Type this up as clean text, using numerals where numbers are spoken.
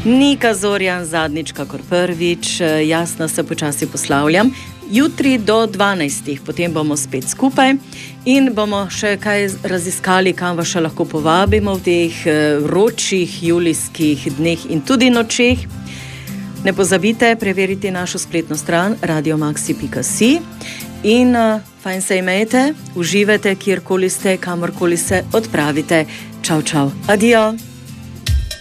Nika Zorjan zadnjič, kakor prvič, Jasna se počasi poslavljam. Jutri do 12. potem bomo spet skupaj in bomo še kaj raziskali, kam vas še lahko povabimo v teh vročih julijskih dneh in tudi nočeh. Ne pozabite preveriti našo spletno stran radiomaxi.si in fajn se imejte, uživajte, kjerkoli ste, kamorkoli se odpravite. Čau, čau, adijo!